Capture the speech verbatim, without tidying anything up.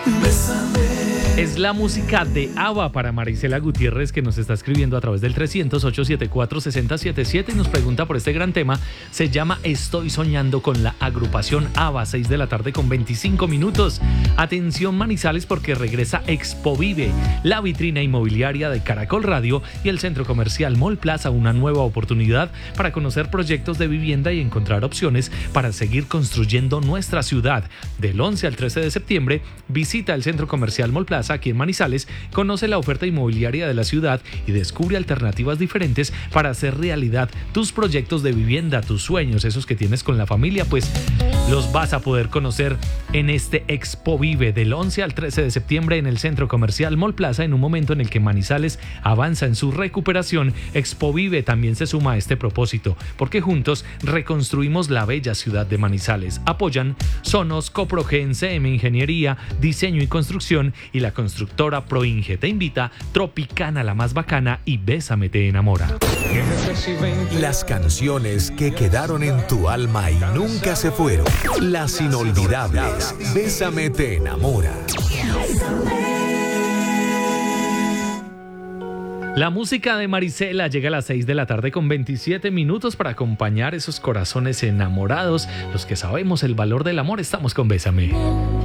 Es la música de ABBA para Marisela Gutiérrez, que nos está escribiendo a través del trescientos, ochocientos setenta y cuatro, sesenta setenta y siete y nos pregunta por este gran tema. Se llama Estoy soñando con la agrupación ABBA, seis de la tarde con veinticinco minutos. Atención Manizales, porque regresa Expo Vive, la vitrina inmobiliaria de Caracol Radio y el centro comercial Mall Plaza, una nueva oportunidad para conocer proyectos de vivienda y encontrar opciones para seguir construyendo nuestra ciudad. Del once al trece de septiembre, visita el centro comercial Mall Plaza aquí en Manizales, conoce la oferta inmobiliaria de la ciudad y descubre alternativas diferentes para hacer realidad tus proyectos de vivienda, tus sueños, esos que tienes con la familia, pues los vas a poder conocer en este Expo Vive del once al trece de septiembre en el centro comercial Mall Plaza, en un momento en el que Manizales avanza en su recuperación. Expo Vive también se suma a este propósito, porque juntos reconstruimos la bella ciudad de Manizales. Apoyan Sonos, Coprogen, C M Ingeniería, Diseño y Construcción y la constructora Proinge. Te invita Tropicana, la más bacana, y Bésame te enamora. Las canciones que quedaron en tu alma y nunca se fueron. Las inolvidables. Bésame te enamora. La música de Marisela llega a las seis de la tarde con veintisiete minutos para acompañar esos corazones enamorados. Los que sabemos el valor del amor, estamos con Bésame.